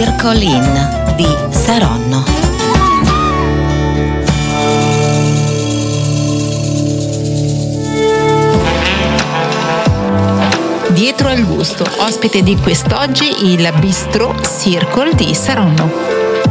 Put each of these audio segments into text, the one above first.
Circle Inn di Saronno. Dietro al gusto, ospite di quest'oggi il Bistro Circle di Saronno.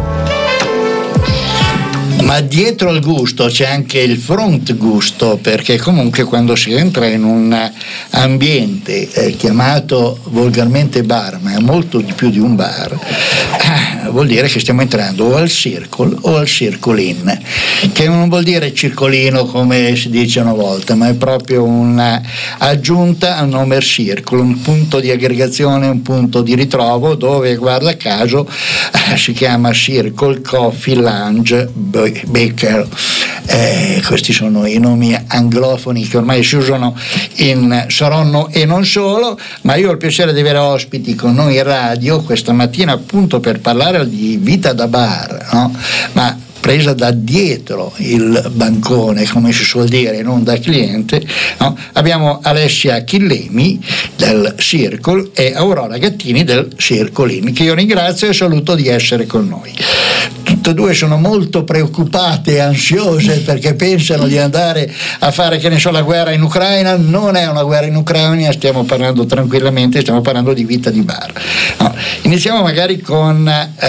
Ma dietro al gusto c'è anche il front gusto, perché comunque quando si entra in un ambiente chiamato volgarmente bar, ma è molto di più di un bar, vuol dire che stiamo entrando o al Circle o al Circle Inn, che non vuol dire circolino come si dice una volta, ma è proprio un'aggiunta al nome Circle, un punto di aggregazione, un punto di ritrovo dove, guarda caso, si chiama Circle Coffee Lounge Baker. Questi sono i nomi anglofoni che ormai si usano in Saronno e non solo, ma io ho il piacere di avere ospiti con noi in radio questa mattina appunto per parlare di vita da bar, no? Ma presa da dietro il bancone, come si suol dire, non da cliente, no? Abbiamo Alessia Chillemi del Circle e Aurora Gattini del Circle Inn, che io ringrazio e saluto di essere con noi. Tutte e due sono molto preoccupate e ansiose perché pensano di andare a fare, che ne so, la guerra in Ucraina. Non è una guerra in Ucraina, stiamo parlando tranquillamente, stiamo parlando di vita di bar. No. Iniziamo magari con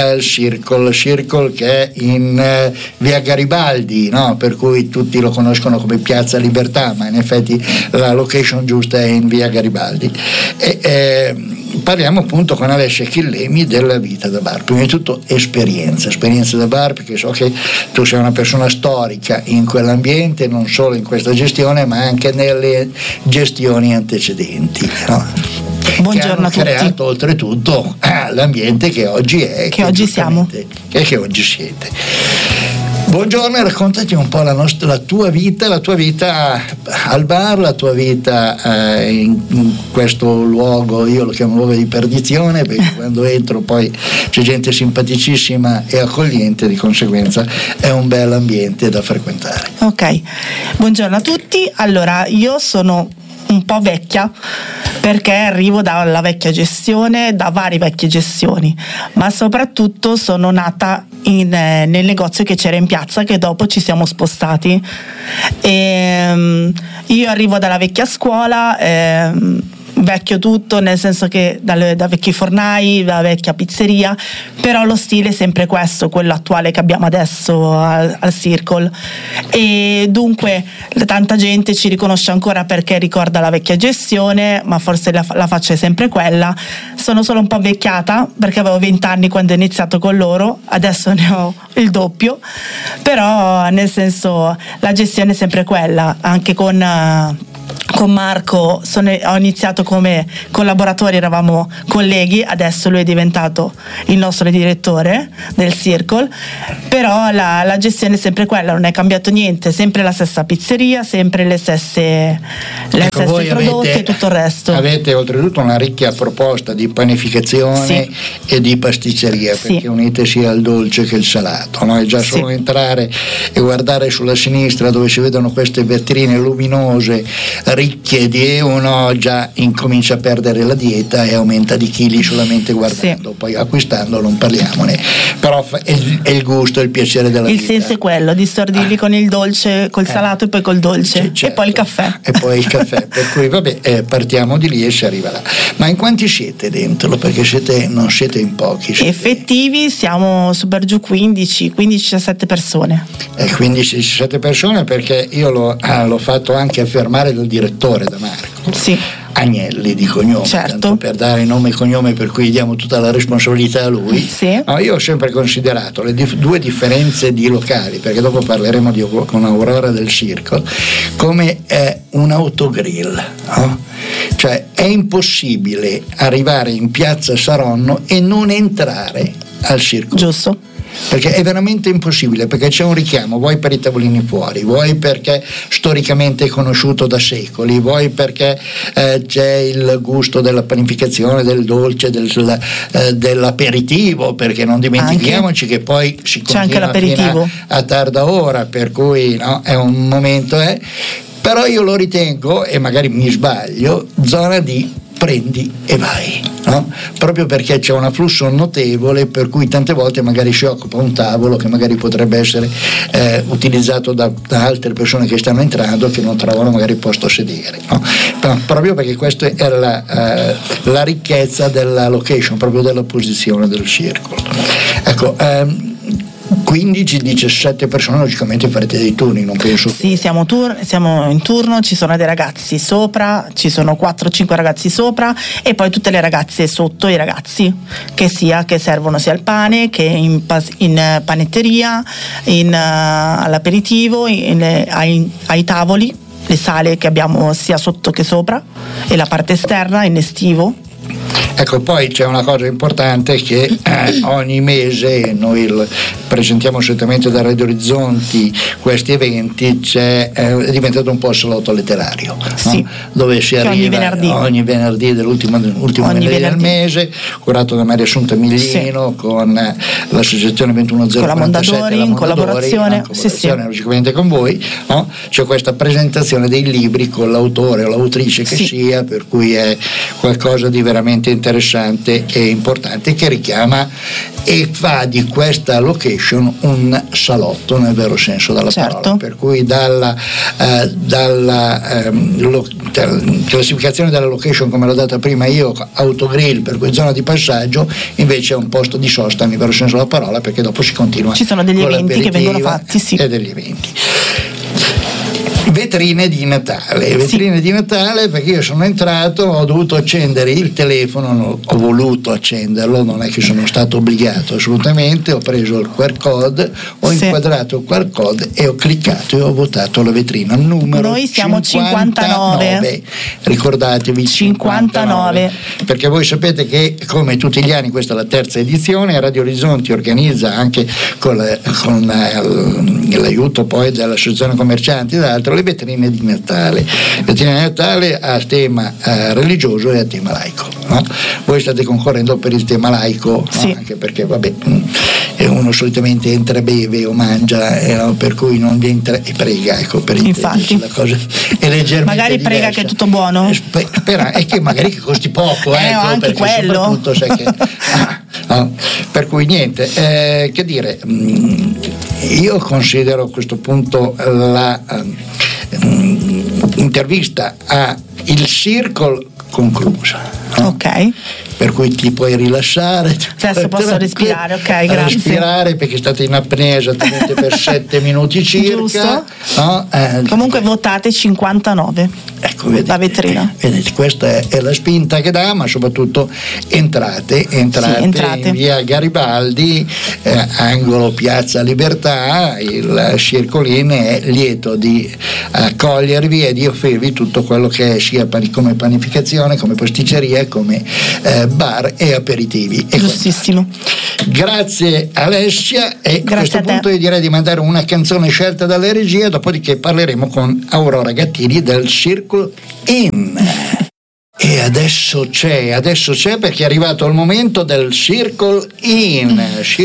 Circle che è in via Garibaldi, no? Per cui tutti lo conoscono come Piazza Libertà, ma in effetti la location giusta è in via Garibaldi. Parliamo appunto con Alessia Chillemi della vita da bar. Prima di tutto esperienza da bar, perché so che tu sei una persona storica in quell'ambiente, non solo in questa gestione ma anche nelle gestioni antecedenti, no? Buongiorno a tutti. Che hanno creato oltretutto l'ambiente che oggi è, che oggi siamo e che oggi siete. Buongiorno, raccontati un po' la tua vita al bar, la tua vita in questo luogo. Io lo chiamo luogo di perdizione perché quando entro poi c'è gente simpaticissima e accogliente, di conseguenza è un bel ambiente da frequentare. Ok, buongiorno a tutti. Allora, io sono un po' vecchia perché arrivo dalla vecchia gestione, da varie vecchie gestioni, ma soprattutto sono nata nel negozio che c'era in piazza, che dopo ci siamo spostati. Io arrivo dalla vecchia scuola, vecchio tutto, nel senso che da vecchi fornai, da vecchia pizzeria, però lo stile è sempre questo, quello attuale che abbiamo adesso al Circle, e dunque tanta gente ci riconosce ancora perché ricorda la vecchia gestione, ma forse la faccia è sempre quella. Sono solo un po' invecchiata perché avevo 20 anni quando ho iniziato con loro, adesso ne ho il doppio, però nel senso la gestione è sempre quella. Anche con Marco ho iniziato come collaboratori, eravamo colleghi, adesso lui è diventato il nostro direttore del Circle, però la gestione è sempre quella, non è cambiato niente, sempre la stessa pizzeria, sempre le stesse prodotti e tutto il resto. Avete oltretutto una ricca proposta di panificazione, sì, e di pasticceria, perché sì, unite sia il dolce che il salato, no? È già solo sì, entrare e guardare sulla sinistra dove si vedono queste vetrine luminose ricche di uno già incomincia a perdere la dieta e aumenta di chili solamente guardando, sì, poi acquistando non parliamone, però è il gusto, è il piacere della vita. Il senso è quello di stordirli con il dolce, col salato e poi col dolce, certo, e poi il caffè. E poi il caffè, per cui vabbè, partiamo di lì e si arriva là. Ma in quanti siete dentro? Perché non siete in pochi. Effettivi siamo su per giù 15-17 persone. 15-17 persone, perché io l'ho fatto anche affermare dal direttore, da Marco. Sì. Agnelli di cognome, certo, tanto per dare nome e cognome, per cui diamo tutta la responsabilità a lui. Sì. No, io ho sempre considerato le due differenze di locali, perché dopo parleremo con Aurora del Circle, come un autogrill, no? Cioè è impossibile arrivare in piazza Saronno e non entrare al Circle. Giusto. Perché è veramente impossibile, perché c'è un richiamo, vuoi per i tavolini fuori, vuoi perché storicamente è conosciuto da secoli, vuoi perché c'è il gusto della panificazione, del dolce, dell'aperitivo, perché non dimentichiamoci che poi si continua fino a tarda ora, per cui no, è un momento, però io lo ritengo, e magari mi sbaglio, zona di prendi e vai, no? Proprio perché c'è un afflusso notevole, per cui tante volte magari si occupa un tavolo che magari potrebbe essere utilizzato da altre persone che stanno entrando, che non trovano magari posto a sedere, no? Proprio perché questa è la ricchezza della location, proprio della posizione del circolo. Ecco, 15-17 persone, logicamente farete dei turni, non penso. Sì, siamo in turno, ci sono dei ragazzi sopra, ci sono 4-5 ragazzi sopra e poi tutte le ragazze sotto i ragazzi, che servono sia il pane che in panetteria, all'aperitivo, ai tavoli, le sale che abbiamo sia sotto che sopra e la parte esterna in estivo. Ecco, poi c'è una cosa importante che ogni mese noi presentiamo solitamente da Radio Orizzonti questi eventi, è diventato un po' il salotto letterario, sì, no? Dove si arriva ogni venerdì dell'ultimo venerdì del mese, curato da Maria Assunta Miglino, sì, con l'associazione 21047, con la Mondadori, in collaborazione logicamente con voi, no? C'è questa presentazione dei libri con l'autore o l'autrice che sì, sia, per cui è qualcosa di veramente interessante e importante, che richiama e fa di questa location un salotto nel vero senso della parola, per cui dalla classificazione della location, come l'ho data prima io, autogrill, per cui zona di passaggio, invece è un posto di sosta nel vero senso della parola, perché dopo si continua. Ci sono degli eventi che vengono fatti, sì, e degli eventi. Vetrine di Natale, perché io sono entrato, ho dovuto accendere il telefono, ho voluto accenderlo, non è che sono stato obbligato assolutamente, ho preso il QR code, ho inquadrato il QR code e ho cliccato e ho votato la vetrina numero. Noi siamo 59. Ricordatevi 59, perché voi sapete che come tutti gli anni, questa è la terza edizione, Radio Orizzonti organizza anche con l'aiuto poi dell'associazione commercianti ed altro le vetrine di Natale. Vetrine di Natale a tema religioso e a tema laico, no? Voi state concorrendo per il tema laico, sì, no? Anche perché uno solitamente entra, beve o mangia, no? Per cui non entra e prega, ecco, per infatti la cosa è leggermente magari diversa. prega che è tutto buono, e che magari che costi poco, ecco, anche quello sai che, no? Per cui niente, che dire, io considero a questo punto la intervista a Il Circle conclusa, no? Ok, per cui ti puoi rilassare. Adesso posso respirare, ok, grazie. Respirare, perché state in apnea esattamente per 7 minuti circa. Giusto. No? Comunque votate 59. Ecco, vedete, la vetrina. Vedete, questa è la spinta che dà, ma soprattutto entrate. In via Garibaldi, angolo Piazza Libertà. Il Circolin è lieto di accogliervi e di offrirvi tutto quello che è sia come panificazione, come pasticceria, come bar e aperitivi. Giustissimo. Grazie Alessia, e grazie a questo punto io direi di mandare una canzone scelta dalle regie, dopodiché parleremo con Aurora Gattini del Circle In. E adesso c'è perché è arrivato il momento del Circle In,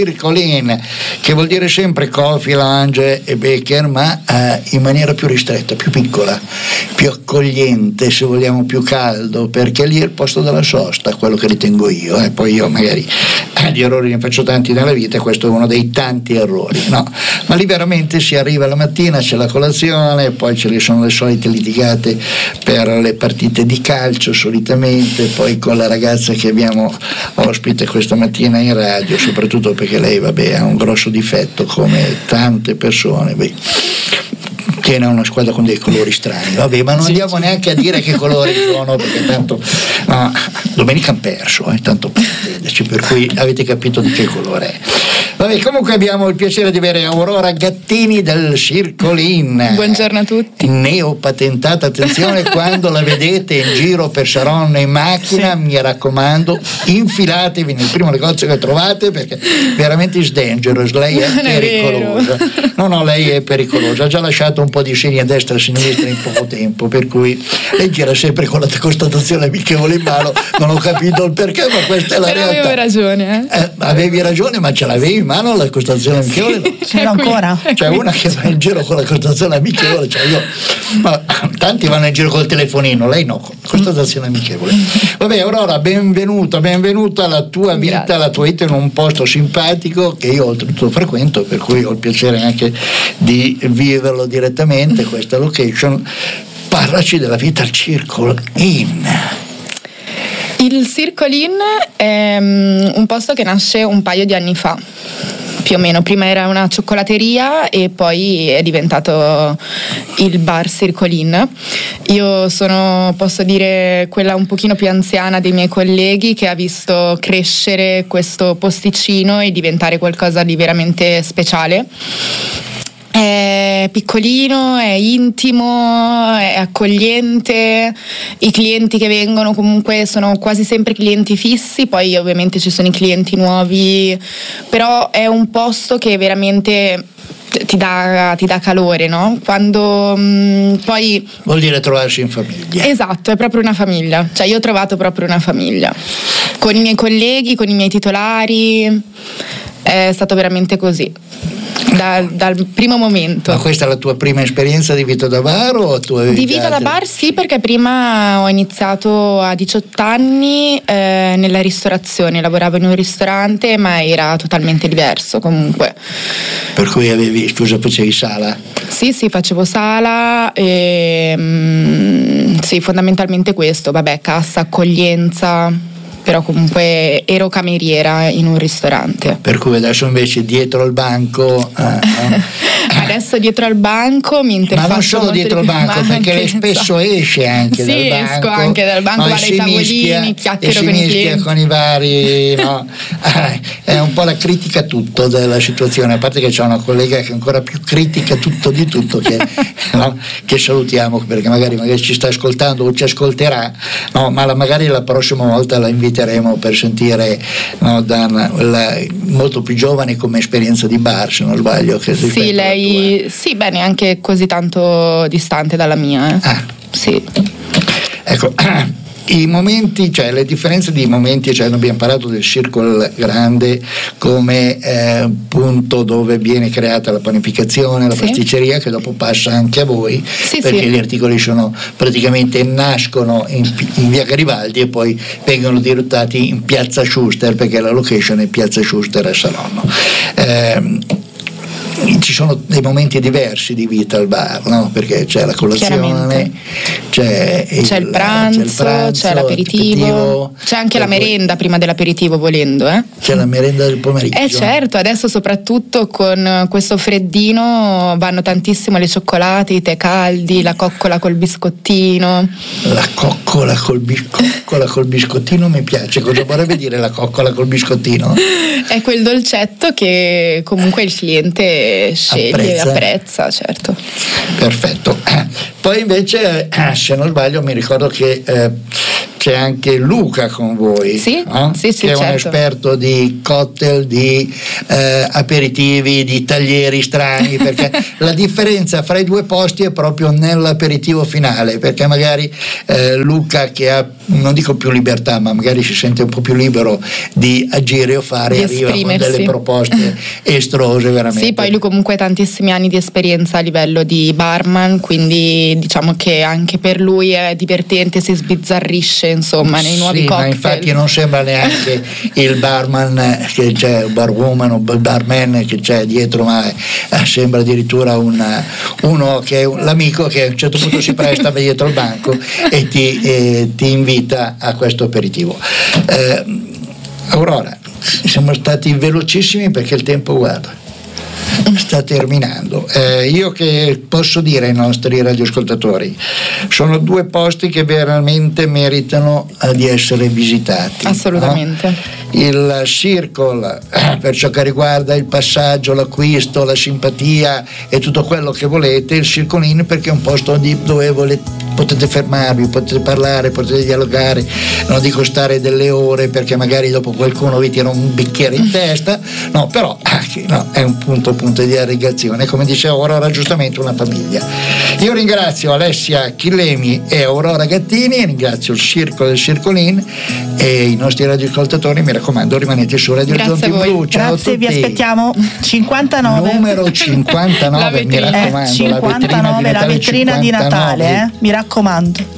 che vuol dire sempre coffee, lounge e becker, ma in maniera più ristretta, più piccola, più accogliente, se vogliamo, più caldo, perché lì è il posto della sosta, quello che ritengo io, e poi io magari di errori ne faccio tanti nella vita e questo è uno dei tanti errori, no? Ma lì veramente si arriva la mattina, c'è la colazione, poi ce sono le solite litigate per le partite di calcio solitamente, poi con la ragazza che abbiamo ospite questa mattina in radio, soprattutto perché lei ha un grosso difetto come tante persone, tiene una squadra con dei colori strani, ma non andiamo neanche a dire che colori sono, perché tanto domenica hanno perso, tanto per intenderci, per cui avete capito di che colore è. Comunque abbiamo il piacere di avere Aurora Gattini del Circle In. Buongiorno a tutti. Neopatentata, attenzione, quando la vedete in giro per Saronno in macchina, sì, mi raccomando, infilatevi nel primo negozio che trovate, perché veramente is dangerous, lei è pericolosa. No, lei è pericolosa, ha già lasciato un po' di segni a destra e a sinistra in poco tempo, per cui lei gira sempre con la constatazione amichevole in mano, non ho capito il perché, ma questa è la realtà. Avevo ragione. Avevi ragione, ma ce l'avevi in mano la costazione amichevole? No. Ce l'ho ancora? C'è una che va in giro con la costazione amichevole, cioè io, ma tanti vanno in giro col telefonino, lei no, costazione amichevole. Vabbè, Aurora, benvenuta alla tua vita. Grazie. La tua vita in un posto simpatico che io oltretutto frequento, per cui ho il piacere anche di viverlo direttamente, questa location. Parlaci della vita al Circle Inn. Il Circle Inn è un posto che nasce un paio di anni fa, più o meno. Prima era una cioccolateria e poi è diventato il bar Circle Inn. Io sono, posso dire, quella un pochino più anziana dei miei colleghi che ha visto crescere questo posticino e diventare qualcosa di veramente speciale. È piccolino, è intimo, è accogliente, i clienti che vengono comunque sono quasi sempre clienti fissi, poi ovviamente ci sono i clienti nuovi, però è un posto che veramente ti dà calore, no? Quando poi vuol dire trovarsi in famiglia. Esatto, è proprio una famiglia, cioè io ho trovato proprio una famiglia con i miei colleghi, con i miei titolari, è stato veramente così. Dal primo momento. Ma questa è la tua prima esperienza di vita da bar o tu avevi di vita da bar? Sì, perché prima ho iniziato a 18 anni nella ristorazione, lavoravo in un ristorante ma era totalmente diverso comunque. Per cui facevi sala? Sì, facevo sala e sì, fondamentalmente questo, vabbè, cassa, accoglienza. Però comunque ero cameriera in un ristorante. Per cui adesso invece dietro al banco adesso dietro al banco mi interfaccio. Ma non solo dietro al banco, perché lei spesso esce anche dal banco. Sì, esco anche dal banco, vado ai tavolini, chiacchiero con i clienti. Con i vari, no? È un po' la critica tutto della situazione, a parte che c'è una collega che è ancora più critica tutto di tutto, che salutiamo perché magari ci sta ascoltando o ci ascolterà, no? Ma magari la prossima volta la inviteremo per sentire, no, molto più giovane come esperienza di bar, se non sbaglio. Che sì, lei sì, bene, anche così tanto distante dalla mia. Sì. Ecco, i momenti, cioè le differenze di momenti, cioè abbiamo parlato del Circle grande come punto dove viene creata la panificazione, la pasticceria, che dopo passa anche a voi, perché gli articoli praticamente nascono in via Garibaldi e poi vengono dirottati in piazza Schuster, perché la location è piazza Schuster a Saronno. Ci sono dei momenti diversi di vita al bar, no? Perché c'è la colazione, c'è il pranzo, c'è l'aperitivo, c'è anche la merenda prima dell'aperitivo, volendo. C'è la merenda del pomeriggio. Certo, adesso soprattutto con questo freddino vanno tantissimo le cioccolate, i tè caldi, la coccola col biscottino. La coccola col biscottino mi piace. Cosa vorrebbe dire la coccola col biscottino? È quel dolcetto che comunque il cliente sceglie e apprezza, certo. Perfetto. Poi invece, se non sbaglio, mi ricordo che c'è anche Luca con voi, sì, no? Sì, che è un esperto di cocktail, di aperitivi, di taglieri strani, perché la differenza fra i due posti è proprio nell'aperitivo finale, perché magari Luca, che ha, non dico più libertà, ma magari si sente un po' più libero di agire o fare, di arriva con delle proposte estrose veramente. Sì, poi lui comunque ha tantissimi anni di esperienza a livello di barman, quindi diciamo che anche per lui è divertente, si sbizzarrisce insomma nei nuovi cocktail. Ma infatti non sembra neanche il barman che c'è, barwoman o barman che c'è dietro, ma sembra addirittura uno che è l'amico che a un certo punto si presta dietro al banco e ti invita a questo aperitivo. Aurora, siamo stati velocissimi perché il tempo, guarda, sta terminando. Io che posso dire ai nostri radioascoltatori, sono due posti che veramente meritano di essere visitati. Assolutamente. No? Il Circle per ciò che riguarda il passaggio, l'acquisto, la simpatia e tutto quello che volete, il Circle Inn perché è un posto dove potete fermarvi, potete parlare, potete dialogare, non dico stare delle ore perché magari dopo qualcuno vi tira un bicchiere in testa, no, però no, è un punto di aggregazione, come diceva Aurora giustamente, una famiglia. Io ringrazio Alessia Chillemi e Aurora Gattini, ringrazio il Circolo del Circolin e i nostri radioascoltatori, mi raccomando rimanete su Radio Orizzonti Blu. Ciao grazie, a tutti. vi aspettiamo 59 numero 59 mi raccomando, 59 la vetrina di Natale, mi raccomando.